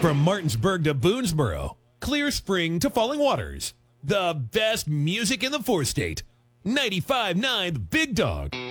From Martinsburg to Boonesboro, Clear Spring to Falling Waters, the best music in the four-state. 95.9 The Big Dog.